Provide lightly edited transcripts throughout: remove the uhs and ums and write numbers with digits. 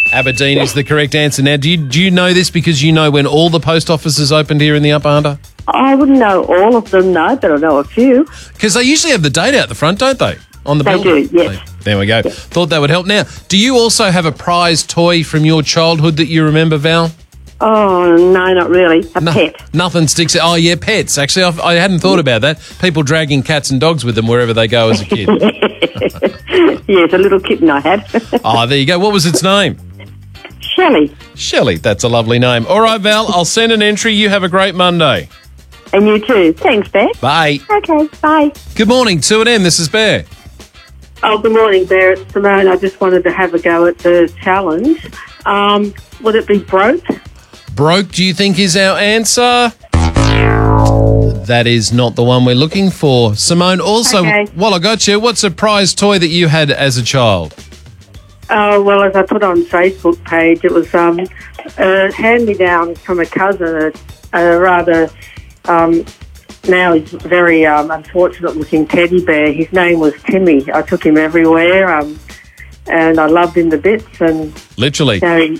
Aberdeen is the correct answer. Now, do you know this because you know when all the post offices opened here in the Upper Hunter? I wouldn't know all of them, no, but I know a few. Because they usually have the date out the front, don't they? On the They building. do, yes. There we go. Yes. Thought that would help. Now, do you also have a prized toy from your childhood that you remember, Val? Oh, no, not really. A pet. Nothing sticks. Oh, yeah, pets. Actually, I hadn't thought about that. People dragging cats and dogs with them wherever they go as a kid. Yes, a little kitten I had. Oh, there you go. What was its name? Shelley. Shelley. That's a lovely name. All right, Val, I'll send an entry. You have a great Monday. And you too. Thanks, Bear. Bye. Okay, bye. Good morning, 2AM. This is Bear. Oh, good morning, Bear. It's Simone. I just wanted to have a go at the challenge. Would it be broke? Broke, do you think, is our answer? That is not the one we're looking for. Simone, also, Okay. while I got you, what's a prized toy that you had as a child? Oh, well, as I put on Facebook page, it was a hand-me-down from a cousin, a rather, now he's very unfortunate-looking teddy bear. His name was Timmy. I took him everywhere, and I loved him to bits. And Literally.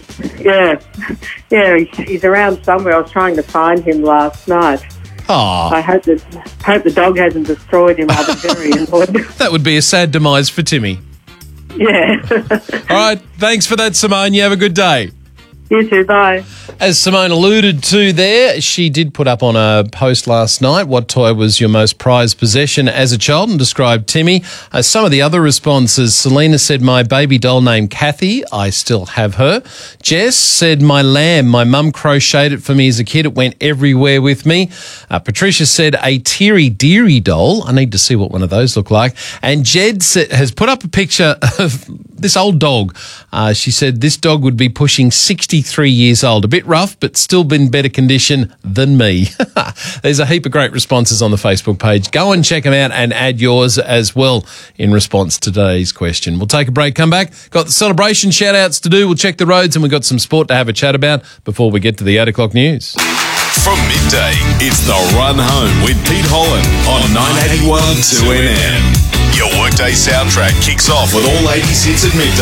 He's around somewhere. I was trying to find him last night. Aw, I hope the dog hasn't destroyed him. I'll be very annoyed. that would be a sad demise for Timmy. Yeah. All right, thanks for that, Simone. You have a good day. You too. Bye. As Simone alluded to there, she did put up on a post last night what toy was your most prized possession as a child and described Timmy. Some of the other responses, Selena said, my baby doll named Kathy. I still have her. Jess said, my lamb. My mum crocheted it for me as a kid. It went everywhere with me. Patricia said, a Teary Deary doll. I need to see what one of those look like. And Jed has put up a picture of this old dog. She said, this dog would be pushing 63 years old. A bit rough, but still been better condition than me. There's a heap of great responses on the Facebook page. Go and check them out and add yours as well in response to today's question. We'll take a break, come back. Got the celebration shout-outs to do. We'll check the roads and we've got some sport to have a chat about before we get to the 8 o'clock news. From midday, it's The Run Home with Pete Holland on 981 2NN. Your workday soundtrack kicks off with all 80s hits at midday.